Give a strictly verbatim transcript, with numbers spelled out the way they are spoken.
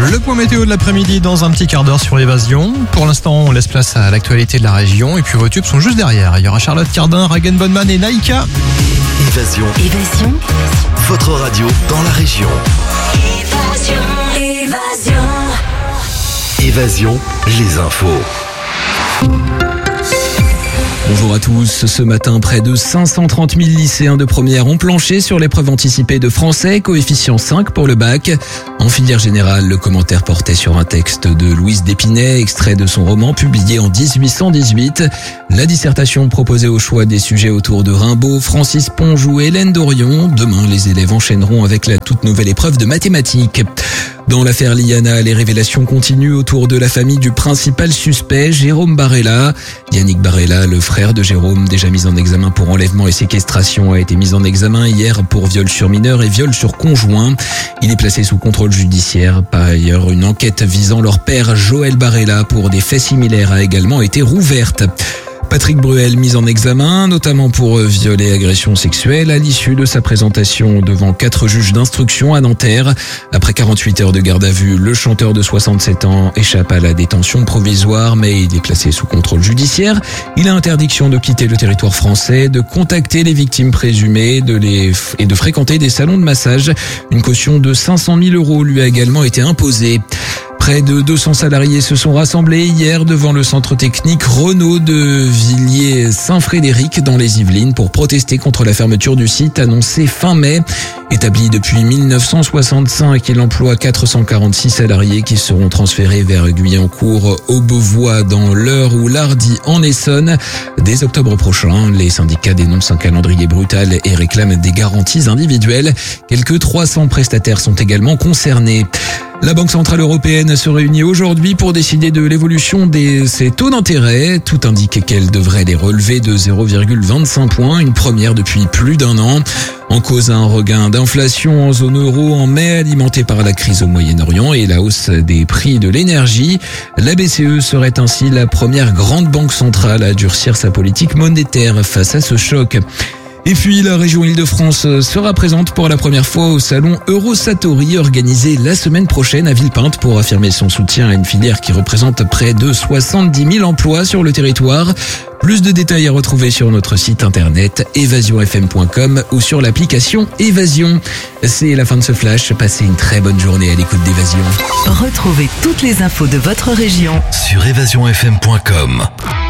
Le point météo de l'après-midi dans un petit quart d'heure sur Évasion. Pour l'instant, on laisse place à l'actualité de la région et puis vos tubes sont juste derrière. Il y aura Charlotte Cardin, Ragen Bonman et Naïka. Évasion. Évasion. Votre radio dans la région. Évasion. Évasion. Évasion, les infos. Bonjour à tous. Ce matin, près de cinq cent trente mille lycéens de première ont planché sur l'épreuve anticipée de français, coefficient cinq pour le bac. En filière générale, le commentaire portait sur un texte de Louise d'Épinay, extrait de son roman publié en dix-huit cent dix-huit. La dissertation proposait au choix des sujets autour de Rimbaud, Francis Ponge ou Hélène Dorion. Demain, les élèves enchaîneront avec la toute nouvelle épreuve de mathématiques. Dans l'affaire Liana, les révélations continuent autour de la famille du principal suspect, Jérôme Barella. Yannick Barella, le frère de Jérôme, déjà mis en examen pour enlèvement et séquestration, a été mis en examen hier pour viol sur mineur et viol sur conjoint. Il est placé sous contrôle judiciaire. Par ailleurs, une enquête visant leur père, Joël Barella, pour des faits similaires a également été rouverte. Patrick Bruel mis en examen, notamment pour viol et agression sexuelle, à l'issue de sa présentation devant quatre juges d'instruction à Nanterre. Après quarante-huit heures de garde à vue, le chanteur de soixante-sept ans échappe à la détention provisoire, mais il est placé sous contrôle judiciaire. Il a interdiction de quitter le territoire français, de contacter les victimes présumées de les f- et de fréquenter des salons de massage. Une caution de cinq cent mille euros lui a également été imposée. Près de deux cents salariés se sont rassemblés hier devant le centre technique Renault de Villiers-Saint-Frédéric dans les Yvelines pour protester contre la fermeture du site annoncée fin mai. Établi depuis mille neuf cent soixante-cinq, il emploie quatre cent quarante-six salariés qui seront transférés vers Guyancourt, Aubevoie dans l'Eure ou Lardy en Essonne. Dès octobre prochain, les syndicats dénoncent un calendrier brutal et réclament des garanties individuelles. Quelques trois cents prestataires sont également concernés. La Banque Centrale Européenne se réunit aujourd'hui pour décider de l'évolution de ses taux d'intérêt. Tout indique qu'elle devrait les relever de zéro virgule vingt-cinq points, une première depuis plus d'un an. En cause, un regain d'inflation en zone euro en mai, alimenté par la crise au Moyen-Orient et la hausse des prix de l'énergie. La B C E serait ainsi la première grande banque centrale à durcir sa politique monétaire face à ce choc. Et puis, la région Île-de-France sera présente pour la première fois au salon Eurosatori organisé la semaine prochaine à Villepinte pour affirmer son soutien à une filière qui représente près de soixante-dix mille emplois sur le territoire. Plus de détails à retrouver sur notre site internet évasion f m point com ou sur l'application Évasion. C'est la fin de ce flash. Passez une très bonne journée à l'écoute d'Évasion. Retrouvez toutes les infos de votre région Sur évasion f m point com.